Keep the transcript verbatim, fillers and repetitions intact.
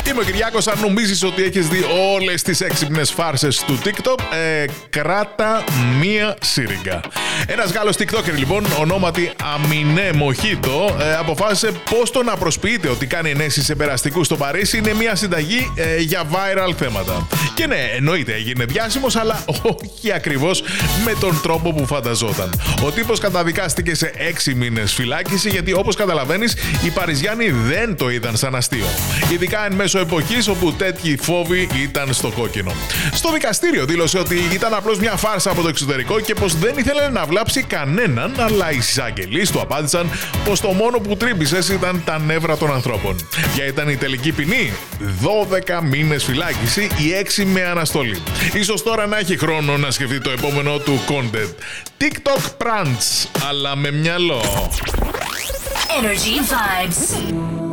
Είμαι ο Κυριάκος. Αν νομίζεις ότι έχεις δει όλες τις έξυπνες φάρσες του TikTok, ε, κράτα μία σύριγγα. Ένας Γάλλος TikToker λοιπόν, ονόματι Αμινέ Μοχίτο, ε, αποφάσισε πως το να προσποιείται ότι κάνει ενέσεις σε περαστικούς στο Παρίσι είναι μια συνταγή ε, για viral θέματα. Και ναι, εννοείται έγινε διάσημος, αλλά όχι ακριβώς με τον τρόπο που φανταζόταν. Ο τύπος καταδικάστηκε σε έξι μήνες φυλάκιση, γιατί όπως καταλαβαίνεις, οι Παριζιάνοι δεν το είδαν σαν αστείο. Ειδικά εν μέσω εποχής όπου τέτοιοι φόβοι ήταν στο κόκκινο. Στο δικαστήριο δήλωσε ότι ήταν απλώς μια φάρσα από το εξωτερικό και πως δεν ήθελε να βλάψει κανέναν, αλλά οι εισαγγελείς του απάντησαν πως το μόνο που τρύπησες ήταν τα νεύρα των ανθρώπων. Ποια ήταν η τελική ποινή? δώδεκα μήνες φυλάκιση ή έξι με αναστολή. Ίσως τώρα να έχει χρόνο να σκεφτεί το επόμενο του content. TikTok pranks, αλλά με μυαλό. Energy Vibes.